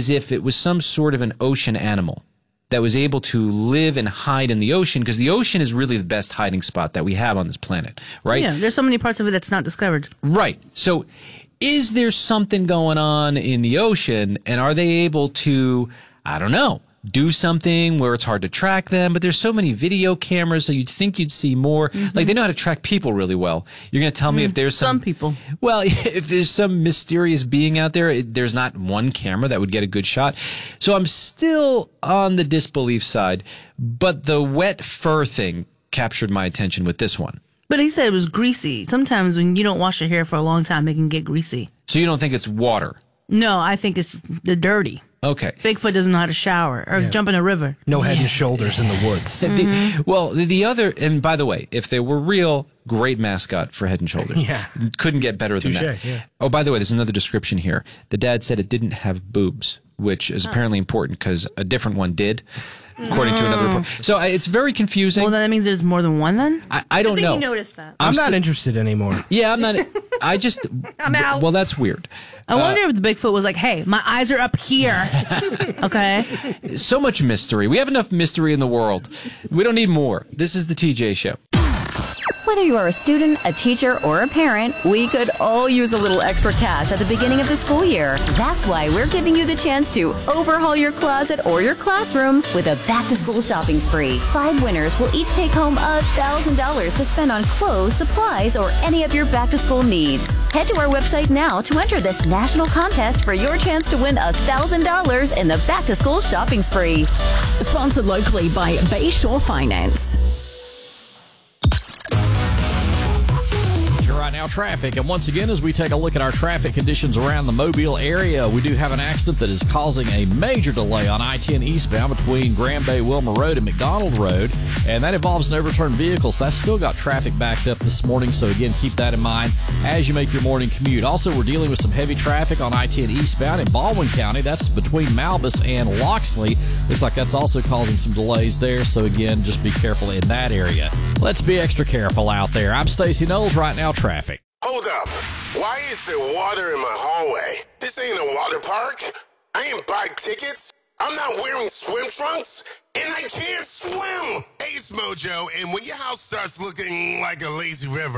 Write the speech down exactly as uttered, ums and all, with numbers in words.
as if it was some sort of an ocean animal that was able to live and hide in the ocean, because the ocean is really the best hiding spot that we have on this planet, right? Yeah, there's so many parts of it that's not discovered. Right. So is there something going on in the ocean, and are they able to, I don't know, do something where it's hard to track them? But there's so many video cameras, so you'd think you'd see more. Mm-hmm. Like, they know how to track people really well. You're going to tell me mm, if there's some... Some people. Well, if there's some mysterious being out there, it, there's not one camera that would get a good shot. So I'm still on the disbelief side, but the wet fur thing captured my attention with this one. But he said it was greasy. Sometimes when you don't wash your hair for a long time, it can get greasy. So you don't think it's water? No, I think it's the dirty. Okay. Bigfoot doesn't know how to shower or yeah. jump in a river. No head yeah. and shoulders in the woods. Mm-hmm. The, well, the, the other, and by the way, if they were real, great mascot for Head and Shoulders. Yeah. Couldn't get better Touché, than that. Yeah. Oh, by the way, there's another description here. The dad said it didn't have boobs, which is oh. apparently important because a different one did, according mm. to another report. So I, it's very confusing. Well, that means there's more than one then? I, I don't I think know. you noticed that. I'm, I'm not st- interested anymore. Yeah, I'm not. I just. I'm out. Well, that's weird. I wonder uh, if the Bigfoot was like, hey, my eyes are up here. Okay. So much mystery. We have enough mystery in the world. We don't need more. This is the T J Show. Whether you are a student, a teacher, or a parent, we could all use a little extra cash at the beginning of the school year. That's why we're giving you the chance to overhaul your closet or your classroom with a back-to-school shopping spree. Five winners will each take home one thousand dollars to spend on clothes, supplies, or any of your back-to-school needs. Head to our website now to enter this national contest for your chance to win one thousand dollars in the back-to-school shopping spree. Sponsored locally by Bayshore Finance. Right now, traffic. And once again, as we take a look at our traffic conditions around the Mobile area, we do have an accident that is causing a major delay on I ten eastbound between Grand Bay Wilmer Road and McDonald Road, and that involves an overturned vehicle, so that's still got traffic backed up this morning. So again, keep that in mind as you make your morning commute. Also, we're dealing with some heavy traffic on I ten eastbound in Baldwin County. That's between Malbus and Loxley. Looks like that's also causing some delays there, so again, just be careful in that area. Let's be extra careful out there. I'm Stacey Knowles. Right now, traffic. Hold up. Why is there water in my hallway? This ain't a water park. I ain't buy tickets. I'm not wearing swim trunks, and I can't swim. Hey, it's Mojo, and when your house starts looking like a lazy river,